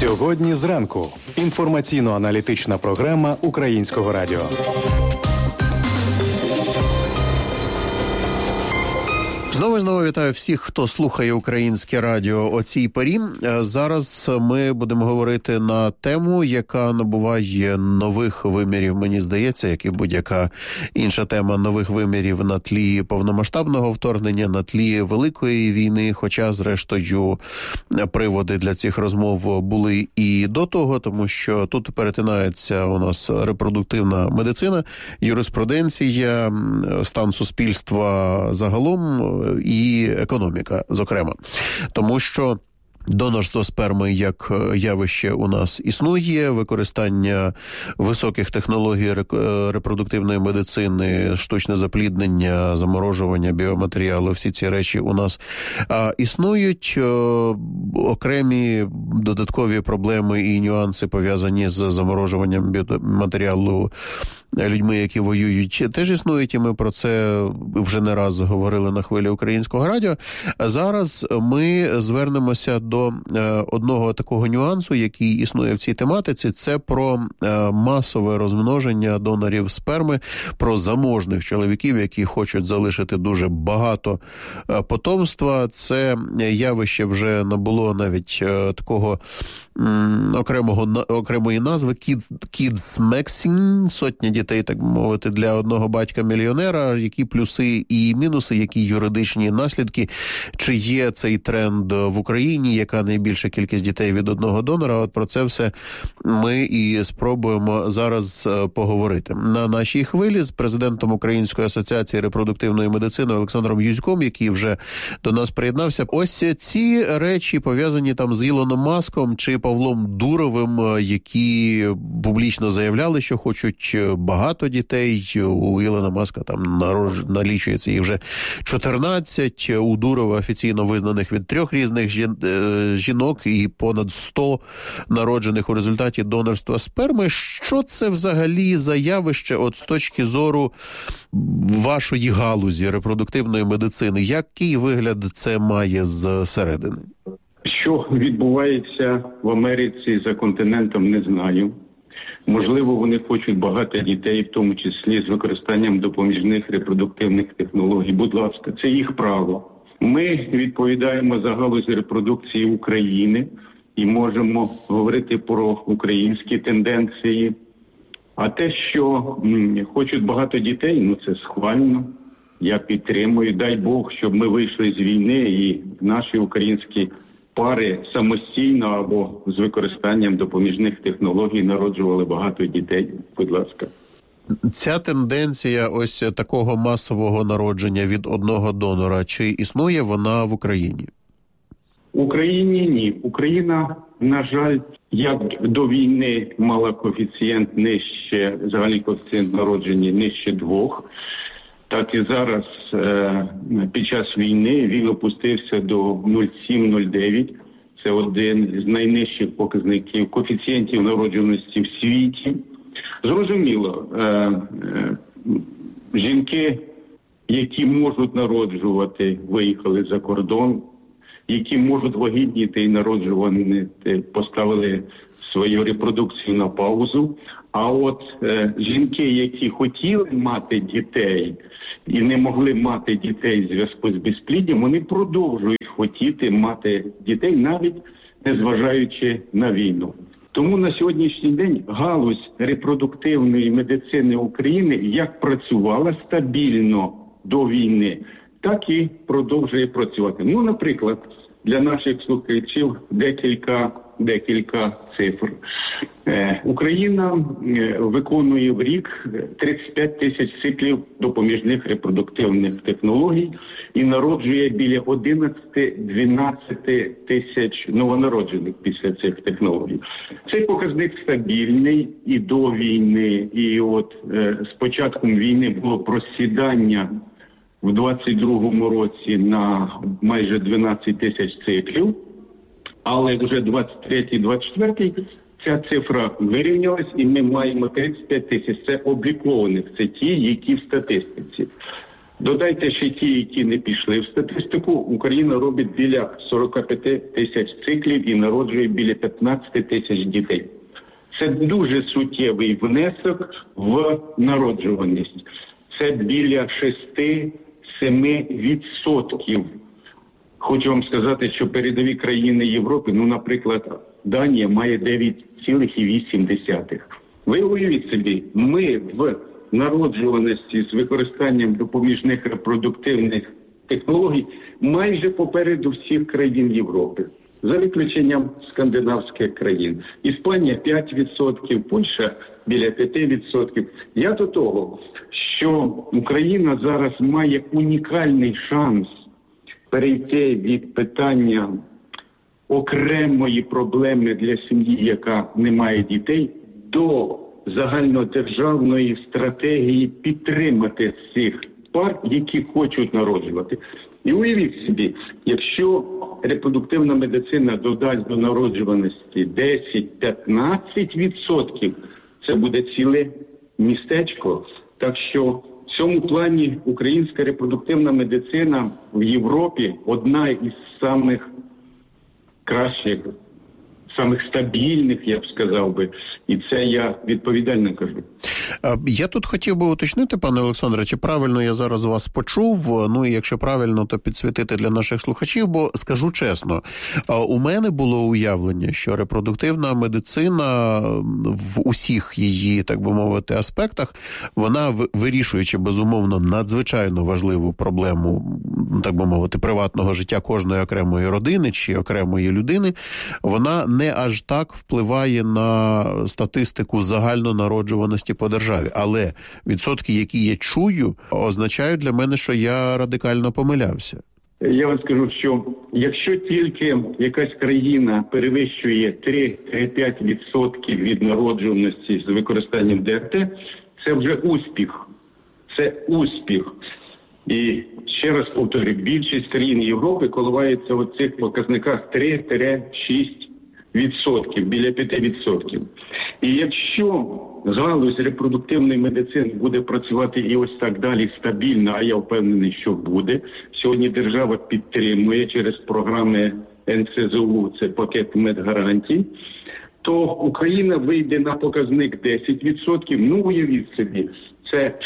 Сьогодні зранку. Інформаційно-аналітична програма Українського радіо. Знову вітаю всіх, хто слухає Українське радіо о цій порі. Зараз ми будемо говорити на тему, яка набуває нових вимірів, мені здається, як і будь-яка інша тема, нових вимірів на тлі повномасштабного вторгнення, на тлі Великої війни, хоча, зрештою, приводи для цих розмов були і до того, тому що тут перетинається у нас репродуктивна медицина, юриспруденція, стан суспільства загалом, і економіка, зокрема. Тому що донорство сперми як явище у нас існує, використання високих технологій репродуктивної медицини, штучне запліднення, заморожування біоматеріалу, всі ці речі у нас існують. Окремі додаткові проблеми і нюанси, пов'язані з заморожуванням біоматеріалу людьми, які воюють, теж існують, і ми про це вже не раз говорили на хвилі Українського радіо. Зараз ми звернемося до одного такого нюансу, який існує в цій тематиці. Це про масове розмноження донорів сперми, про заможних чоловіків, які хочуть залишити дуже багато потомства. Це явище вже набуло навіть такого окремої назви Kids Maxing, сотні дітей, так мовити, для одного батька-мільйонера. Які плюси і мінуси, які юридичні наслідки, чи є цей тренд в Україні, яка найбільша кількість дітей від одного донора. От про це все ми і спробуємо зараз поговорити. На нашій хвилі з президентом Української асоціації репродуктивної медицини Олександром Юзьком, який вже до нас приєднався. Ось ці речі пов'язані там з Ілоном Маском чи Павлом Дуровим, які публічно заявляли, що хочуть багато дітей. У Ілона Маска там налічується їх вже 14, у Дурова офіційно визнаних від 3 різних жінок і понад 100 народжених у результаті донорства сперми. Що це взагалі за явище от з точки зору вашої галузі репродуктивної медицини? Який вигляд це має зсередини? Що відбувається в Америці за континентом, не знаю. Можливо, вони хочуть багато дітей, в тому числі з використанням допоміжних репродуктивних технологій. Будь ласка, це їх право. Ми відповідаємо за галузь репродукції України і можемо говорити про українські тенденції. А те, що хочуть багато дітей, це схвально. Я підтримую. Дай Бог, щоб ми вийшли з війни і наші українські пари самостійно або з використанням допоміжних технологій народжували багато дітей. Будь ласка. Ця тенденція ось такого масового народження від одного донора, чи існує вона в Україні? В Україні ні. Україна, на жаль, як до війни мала коефіцієнт нижче, загальний коефіцієнт народження нижче 2, так і зараз під час війни він опустився до 0,7-0,9. Це один з найнижчих показників коефіцієнтів народжуваності в світі. Зрозуміло, жінки, які можуть народжувати, виїхали за кордон, які можуть вагітніти і народжувати, поставили свою репродукцію на паузу. А от жінки, які хотіли мати дітей і не могли мати дітей в зв'язку з безпліддям, вони продовжують хотіти мати дітей, навіть незважаючи на війну. Тому на сьогоднішній день галузь репродуктивної медицини України як працювала стабільно до війни, так і продовжує працювати. Наприклад, для наших слухачів декілька цифр. Україна виконує в рік 35 тисяч циклів допоміжних репродуктивних технологій і народжує біля 11-12 тисяч новонароджених після цих технологій. Цей показник стабільний і до війни, і от з початком війни було просідання в 22-му році на майже 12 тисяч циклів, але вже 23-24 ця цифра вирівнялась, і ми маємо 35 тисяч. Це облікованих, це ті, які в статистиці. Додайте ще ті, які не пішли в статистику. Україна робить біля 45 тисяч циклів і народжує біля 15 тисяч дітей. Це дуже суттєвий внесок в народжуваність. Це біля 6-7%. Хочу вам сказати, що передові країни Європи, наприклад, Данія має 9,8. Ви уявіть собі, ми в народжуваності з використанням допоміжних репродуктивних технологій майже попереду всіх країн Європи, за виключенням скандинавських країн. Іспанія 5%, Польща біля 5%. Я до того, що Україна зараз має унікальний шанс перейти від питання окремої проблеми для сім'ї, яка не має дітей, до загальнодержавної стратегії підтримати цих пар, які хочуть народжувати. І уявіть собі, якщо репродуктивна медицина додасть до народжуваності 10-15%, це буде ціле містечко. Так що в цьому плані українська репродуктивна медицина в Європі одна із самих кращих, самих стабільних, я б сказав би. І це я відповідально кажу. Я тут хотів би уточнити, пане Олександре, чи правильно я зараз вас почув, і якщо правильно, то підсвітити для наших слухачів, бо скажу чесно, у мене було уявлення, що репродуктивна медицина в усіх її, так би мовити, аспектах, вона, вирішуючи, безумовно, надзвичайно важливу проблему, так би мовити, приватного життя кожної окремої родини чи окремої людини, вона не аж так впливає на статистику загальнонароджуваності по державі. Але відсотки, які я чую, означають для мене, що я радикально помилявся. Я вам скажу, що якщо тільки якась країна перевищує 3-5% від народжуваності з використанням ДРТ, це вже успіх. Це успіх. І ще раз повторюю, більшість країн Європи коливаються у цих показниках 3-6%, біля 5%. І якщо галузь репродуктивної медицини буде працювати і ось так далі стабільно, а я впевнений, що буде. Сьогодні держава підтримує через програми НСЗУ, це пакет медгарантій, то Україна вийде на показник 10%, уявіть собі, це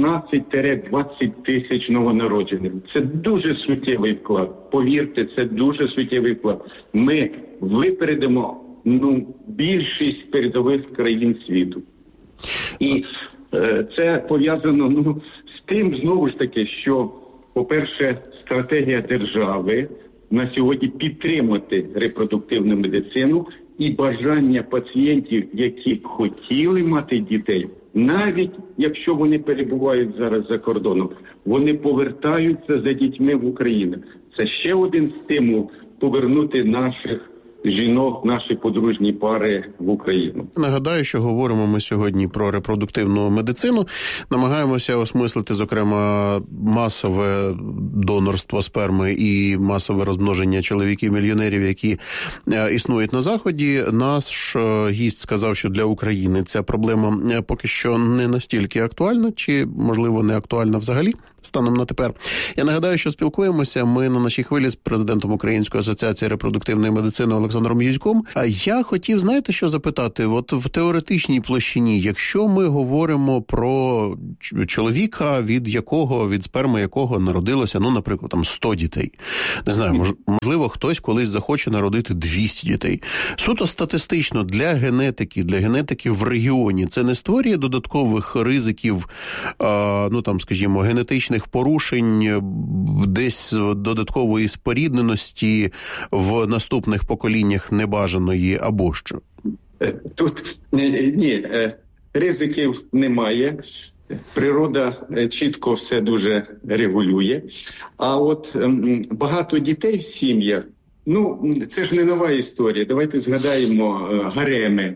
16-20 тисяч новонароджених. Це дуже суттєвий вклад. Повірте, це дуже суттєвий вклад. Ми випередимо більшість передових країн світу. І це пов'язано з тим, знову ж таки, що, по-перше, стратегія держави на сьогодні підтримати репродуктивну медицину і бажання пацієнтів, які б хотіли мати дітей, навіть якщо вони перебувають зараз за кордоном, вони повертаються за дітьми в Україну. Це ще один стимул повернути наших жінок, наші подружні пари в Україну. Нагадаю, що говоримо ми сьогодні про репродуктивну медицину. Намагаємося осмислити, зокрема, масове донорство сперми і масове розмноження чоловіків-мільйонерів, які існують на Заході. Наш гість сказав, що для України ця проблема поки що не настільки актуальна, чи, можливо, не актуальна взагалі станом на тепер. Я нагадаю, що спілкуємося ми на нашій хвилі з президентом Української асоціації репродуктивної медицини Олександром Юзьком. А я хотів, знаєте, що запитати? От в теоретичній площині, якщо ми говоримо про чоловіка, від сперми якого народилося, наприклад, 100 дітей. Не знаю, можливо, хтось колись захоче народити 200 дітей. Суто статистично для генетики в регіоні це не створює додаткових ризиків, скажімо, генетичних порушень, десь додаткової спорідненості в наступних поколіннях небажаної або що? Тут ні, ризиків немає. Природа чітко все дуже регулює. А от багато дітей в сім'ях, це ж не нова історія. Давайте згадаємо гареми.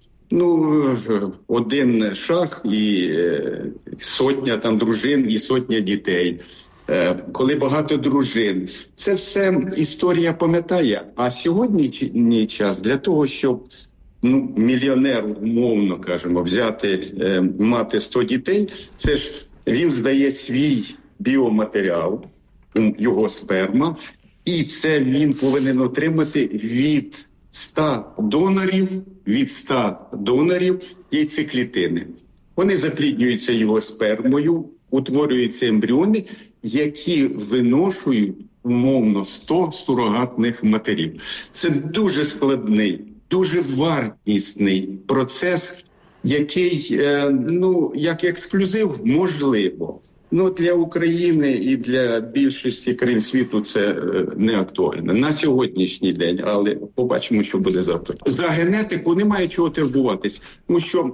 Один шах і сотня дружин і сотня дітей. Коли багато дружин. Це все історія пам'ятає. А сьогоднішній час для того, щоб мільйонер, умовно кажемо, мати 100 дітей, це ж він здає свій біоматеріал, його сперма, і це він повинен отримати від 100 донорів яйцеклітини. Вони запліднюються його спермою, утворюються ембріони, які виношують умовно 100 сурогатних матерів. Це дуже складний, дуже вартісний процес, який, як ексклюзив, можливо. Для України і для більшості країн світу це не актуально на сьогоднішній день, але побачимо, що буде завтра. За генетику немає чого турбуватись, тому що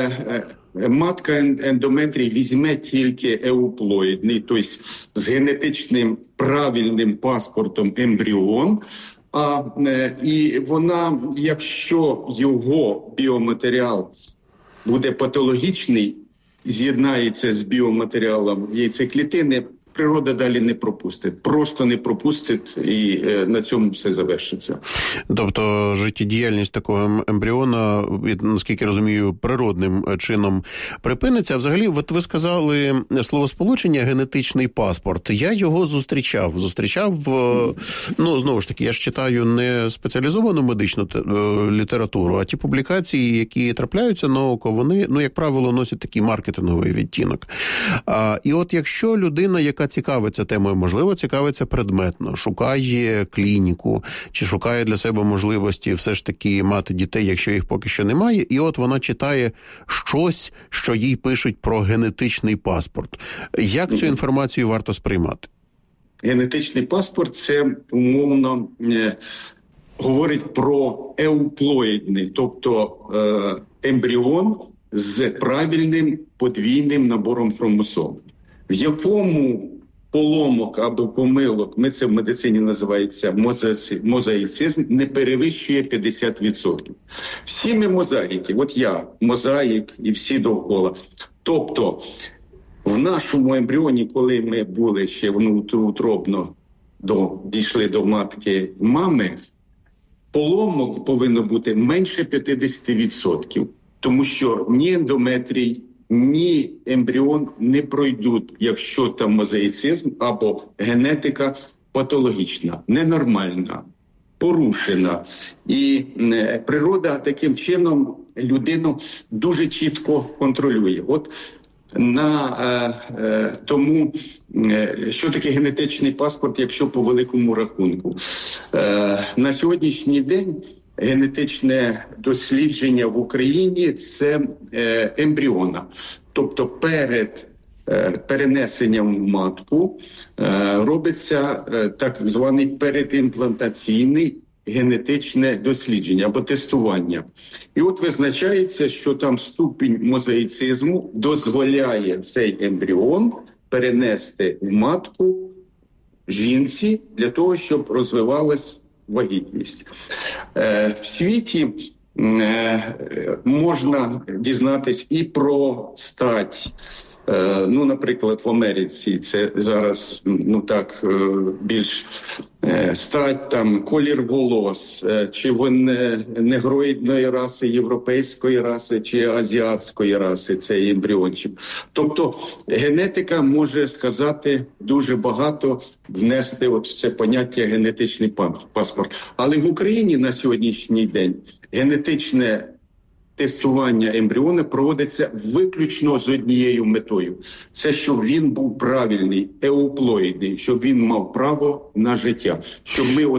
матка ендометрій візьме тільки еуплоїдний, тобто з генетичним правильним паспортом ембріон, і вона, якщо його біоматеріал буде патологічний, з'єднається з біоматеріалом яйцеклітини, природа далі не пропустить. Просто не пропустить, і на цьому все завершиться. Тобто життєдіяльність такого ембріона, наскільки розумію, природним чином припиниться. А взагалі, от ви сказали словосполучення «генетичний паспорт». Я його зустрічав, знову ж таки, я ж читаю не спеціалізовану медичну літературу, а ті публікації, які трапляються на око, вони, як правило, носять такий маркетинговий відтінок. І от якщо людина, яка цікавиться темою, можливо, цікавиться предметно, шукає клініку, чи шукає для себе можливості все ж таки мати дітей, якщо їх поки що немає, і от вона читає щось, що їй пишуть про генетичний паспорт. Як цю інформацію варто сприймати? Генетичний паспорт – це умовно говорить про еуплоїдний, тобто ембріон з правильним подвійним набором хромосом. В якому поломок або помилок, ми це в медицині називається мозаїцизм, не перевищує 50%. Всі ми мозаїки, от я мозаїк і всі довкола. Тобто в нашому ембріоні, коли ми були ще внутріутробно дійшли до матки мами, поломок повинно бути менше 50%, тому що ні ендометрій, ні ембріон не пройдуть, якщо там мозаїцизм або генетика патологічна, ненормальна, порушена. І природа таким чином людину дуже чітко контролює. От тому, що таке генетичний паспорт, якщо по великому рахунку? На сьогоднішній день генетичне дослідження в Україні – це ембріона. Тобто перед перенесенням в матку робиться так званий передімплантаційний генетичне дослідження або тестування. І от визначається, що там ступінь мозаїцизму дозволяє цей ембріон перенести в матку жінці для того, щоб розвивалась вагітність. В світі можна дізнатись і про стать. Наприклад, в Америці це зараз більш стать, там, колір волос, чи вони негроїдної раси, європейської раси, чи азіатської раси, цей ембріончик. Тобто генетика може сказати дуже багато, внести от це поняття генетичний паспорт. Але в Україні на сьогоднішній день генетичне тестування ембріона проводиться виключно з однією метою. Це, щоб він був правильний, еуплоїдний, щоб він мав право на життя. Щоб ми